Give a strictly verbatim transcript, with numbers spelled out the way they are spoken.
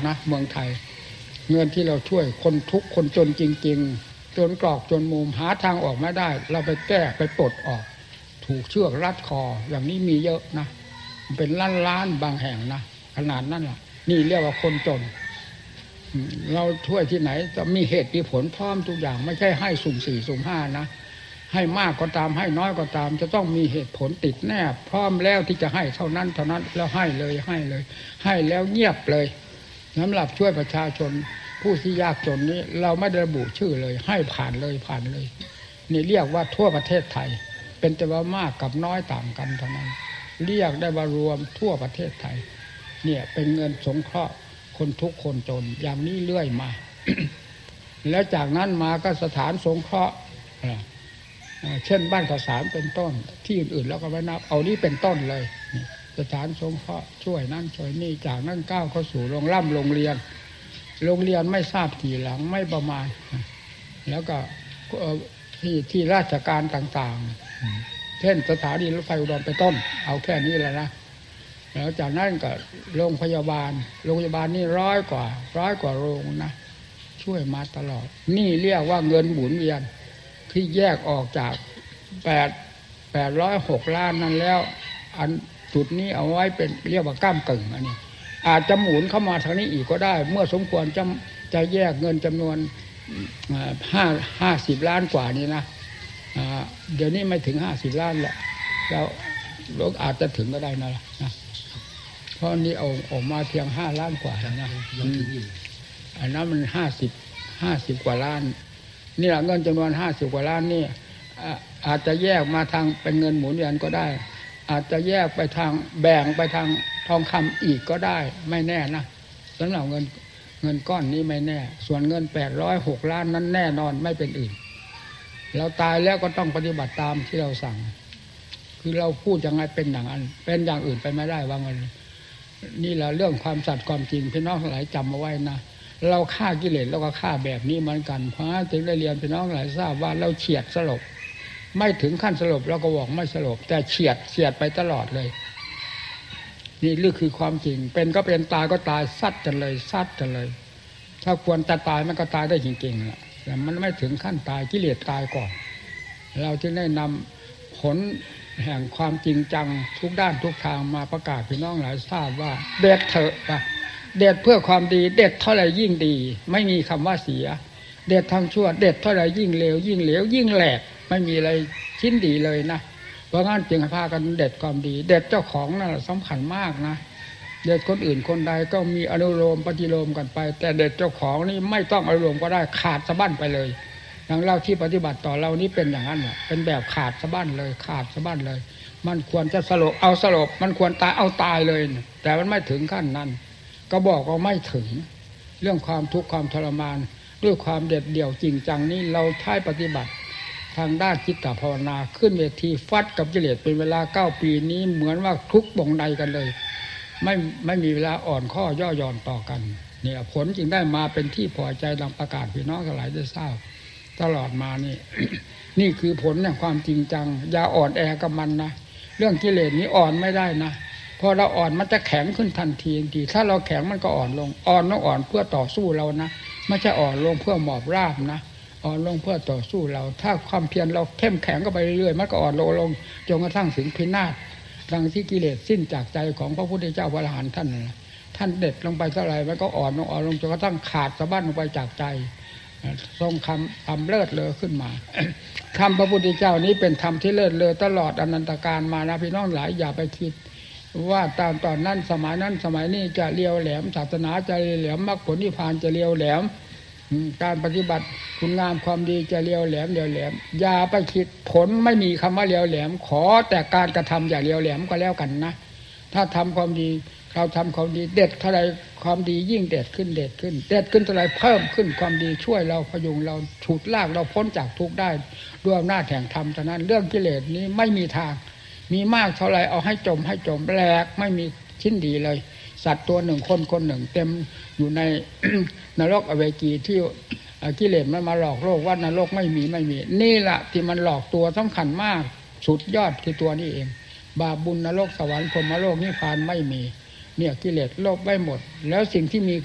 นะเมืองไทยเงินที่เราช่วยคนทุกข์คนจนจริงๆจนกรอกจนมุมหาทางออกไม่ได้เราไปแก้ไปปลดออกถูกเชือกรัดคออย่างนี้มีเยอะนะเป็นล้านล้านบางแห่งนะขนาดนั้นแหละนี่เรียกว่าคนจนเราช่วยที่ไหนจะมีเหตุมีผลพร้อมทุกอย่างไม่ใช่ให้สุ่มสี่สุ่มห้านะให้มากก็ตามให้น้อยก็ตามจะต้องมีเหตุผลติดแนบพร้อมแล้วที่จะให้เท่านั้นเท่านั้นแล้วให้เลยให้เลยให้แล้วเงียบเลยสำหรับช่วยประชาชนผู้ที่ยากจนนี้เราไม่ได้ระบุชื่อเลยให้ผ่านเลยผ่านเลยนี่เรียกว่าทั่วประเทศไทยเป็นแต่ว่ามากกับน้อยต่างกันเท่านั้นเรียกได้ว่ารวมทั่วประเทศไทยเนี่ยเป็นเงินสงเคราะห์คนทุกข์คนจนอย่างนี้เรื่อยมา แล้วจากนั้นมาก็สถานสงเคราะห์เช่นบ้านข้าวสารเป็นต้นที่อื่นๆแล้วก็ไม่นับเอานี่เป็นต้นเลยสถานสงเคราะห์ช่วยนั่นช่วยนี่จากนั้นก้าวเข้าสู่โรงร่ำโรงเรียนโรงเรียนไม่ทราบกี่หลังไม่ประมาณแล้วก็ที่ที่ราชการต่างๆเช่นสถานีรถไฟอุดรเป็นต้นเอาแค่นี้แหละนะแล้วจากนั้นก็โรงพยาบาลโรงพยาบาลนี่ร้อยกว่าร้อยกว่าโรงนะช่วยมาตลอดนี่เรียกว่าเงินหมุนเวียนที่แยกออกจากแปดแปดร้อยหกล้านนั้นแล้วอันจุดนี้เอาไว้เป็นเรียกว่าก้ามกึ่งอันนี้อาจจะหมุนเข้ามาทางนี้อีกก็ได้เมื่อสมควรจะจะแยกเงินจำนวนห้าห้าสิบล้านกว่านี้นะเดี๋ยวนี้ไม่ถึงห้าสิบล้านแล้วแล้วเราอาจจะถึงก็ได้นะนะเพราะนี้เอาออกมาเพียงห้าล้านกว่านะอันนั้นมันห้าสิบห้าสิบกว่าล้านนี่แหละเงินจำนวนห้าสิบกว่าล้านนี่อาจจะแยกมาทางเป็นเงินหมุนเวียนก็ได้อาจจะแยกไปทางแบ่งไปทางทองคำอีกก็ได้ไม่แน่นะสำหรับเงินเงินก้อนนี้ไม่แน่ส่วนเงินแปดร้อยหกล้านนั้นแน่นอนไม่เป็นอื่นเราตายแล้วก็ต้องปฏิบัติตามที่เราสั่งคือเราพูดยังไงเป็นอย่างนั้นเป็นอย่างอื่นไปไม่ได้ว่างั้นนี่แหละเรื่องความสัตย์ความจริงพี่น้องหลายจำเอาไว้นะเราฆ่ากิเลสเราก็ฆ่าแบบนี้เหมือนกันเพราะถึงได้เรียนพี่น้องหลายทราบว่าเราเฉียดสลบไม่ถึงขั้นสลบเราก็บอกไม่สลบแต่เฉียดเฉียดไปตลอดเลยนี่เรื่องคือความจริงเป็นก็เป็นตายก็ตายซัดกันเลยซัดกันเลยถ้าควรจะตายมันก็ตายได้จริงๆแหละแต่มันไม่ถึงขั้นตายกิเลสตายก่อนเราจึงได้นำผลแห่งความจริงจังทุกด้านทุกทางมาประกาศพี่น้องหลายทราบว่าเด็ดเถอะป่ะเด็ดเพื่อความดีเด็ดเท่าไรยิ่งดีไม่มีคำว่าเสียเด็ดทางชั่วเด็ดเท่าไรยิ่งเลวยิ่งเหลวยิ่งแหลกไม่มีอะไรชิ้นดีเลยนะเพราะงั้นจึงพากันเด็ดความดีเด็ดเจ้าของนั่นสำคัญมากนะเด็ดคนอื่นคนใดก็มีอนุโลมปฏิโลมกันไปแต่เด็ดเจ้าของนี่ไม่ต้องอนุโลมก็ได้ขาดสะบั้นไปเลยอย่างเราที่ปฏิบัติต่อเรานี่เป็นอย่างนั้นแหละเป็นแบบขาดสะบั้นเลยขาดสะบั้นเลยมันควรจะสลบเอาสลบมันควรตายเอาตายเลยแต่มันไม่ถึงขั้นนั้นก็บอกว่าไม่ถึงเรื่องความทุกข์ความทรมานด้วยความเด็ดเดี่ยวจริงจังนี่เราใช้ปฏิบัติทางด้านจิตภาวนาขึ้นเวทีฟัดกับกิเลสเป็นเวลาเก้าปีนี้เหมือนว่าทุกข์บ่งใดกันเลยไม่ไม่มีเวลาอ่อนข้อย่อหย่อนต่อกันเนี่ยผลจึงได้มาเป็นที่พอใจดังประกาศพี่น้องทั้งหลายได้ทราบตลอดมานี่ นี่คือผลแห่งความจริงจังอย่าอ่อนแอกับมันนะเรื่องกิเลสนี้อ่อนไม่ได้นะพอเราอ่อนมันจะแข็งขึ้นทันทีทันทีถ้าเราแข็งมันก็อ่อนลงอ่อนต้องอ่อนเพื่อต่อสู้เรานะไม่ใช่อ่อนลงเพื่อหมอบราบนะอ่อนลงเพื่อต่อสู้เราถ้าความเพียรเราเข้มแข็งก็ไปเรื่อยๆมันก็อ่อนลงลงจนกระทั่งถึงพินาศดังที่กิเลสสิ้นจากใจของพระพุทธเจ้าพระอรหันต์ท่านนะท่านเด็ดลงไปเท่าไหร่มันก็อ่อนลงอ่อนลงจนกระทั่งขาดสะบั้นลงไปจากใจทรงคำคำเลิศเลอขึ้นมาคำพระพุทธเจ้านี้เป็นธรรมที่เลิศเลอตลอดอนันตกาลมานะพี่น้องหลายอย่าไปคิดว่าตอนตอนนั้นสมัยนั้นสมัยนี้จะเลียวแหลมศาสนาจะเลียวแหลมมรรคผลนิพพานจะเลียวแหลมการปฏิบัติคุณงามความดีจะเลียวแหลมเลียวแหลมอย่าไปคิดผลไม่มีคำว่าเลียวแหลมขอแต่การกระทำอย่าเลียวแหลมก็แล้วกันนะถ้าทำความดีเราทำความดีเด็ดเท่าไรความดียิ่งเด็ดขึ้นเด็ดขึ้นเด็ดขึ้นเท่าไรเพิ่มขึ้นความดีช่วยเราพยุงเราฉุดลากเราพ้นจากทุกข์ได้ด้วยอำนาจแห่งธรรมเท่านั้นเรื่องกิเลสนี้ไม่มีทางมีมากเท่าไรเอาให้จมให้จมแหลกไม่มีชิ้นดีเลยสัตว์ตัวหนึ่งคนคนหนึ่งเต็มอยู่ใน นรกอเวจีที่กิเลสมันมาหลอกโลกว่านรกไม่มีไม่มีนี่แหละที่มันหลอกตัวสำคัญมากสุดยอดคือตัวนี้เองบาปบุญนรกสวรรค์พรหมโลกนิพพานไม่มีเนี่ยกิเลสโลภไม่หมดแล้วสิ่งที่มี